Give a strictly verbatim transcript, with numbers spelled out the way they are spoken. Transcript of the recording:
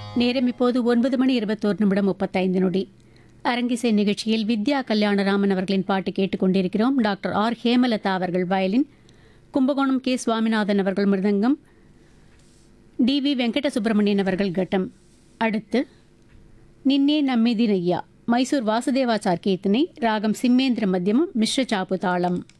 நேரம் இப்போது ஒன்பது மணி இருபத்தோரு நிமிடம் முப்பத்தைந்து நொடி. அரங்கிசை நிகழ்ச்சியில் வித்யா கல்யாணராமன் அவர்களின் பாட்டு கேட்டுக்கொண்டிருக்கிறோம். டாக்டர் ஆர் ஹேமலதா அவர்கள் வயலின், கும்பகோணம் கே சுவாமிநாதன் அவர்கள் மிருதங்கம், டி வி வெங்கட சுப்பிரமணியன் அவர்கள் கட்டம். அடுத்து நின்னே நம்மிதினையா மைசூர் வாசுதேவாச்சார் கீர்த்தனை, ராகம் சிம்மேந்திர மத்தியமம், மிஸ்ர சாப்பு தாளம்.